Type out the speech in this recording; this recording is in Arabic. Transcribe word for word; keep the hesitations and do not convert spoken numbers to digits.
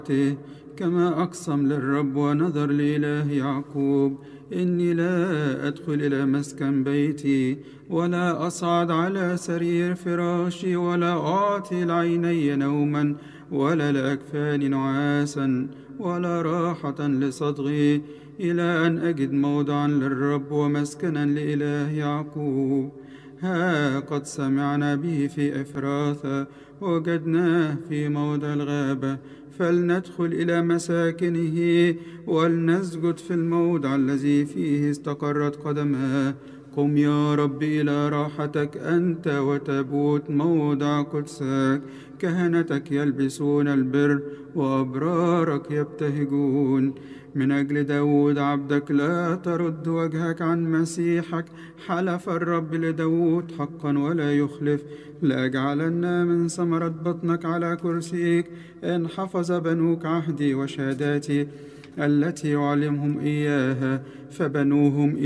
كما أقسم للرب ونذر لإله يعقوب إني لا أدخل إلى مسكن بيتي ولا أصعد على سرير فراشي ولا أعطي العيني نوما ولا لأكفاني نعاسا ولا راحة لصدغي إلى أن أجد موضعا للرب ومسكنا لإله يعقوب. ها قد سمعنا به في إفراثة وجدناه في موضع الغابة، فلندخل إلى مساكنه ولنسجد في الموضع الذي فيه استقرت قدماه. قم يا رب إلى راحتك أنت وتابوت موضع قدسك، كهنتك يلبسون البر وأبرارك يبتهجون. من أجل داود عبدك لا ترد وجهك عن مسيحك، حلف الرب لداود حقا ولا يخلف، لأجعلن من ثمرة بطنك على كرسيك إن حفظ بنوك عهدي وشهاداتي التي أعلمهم إياها، فبنوهم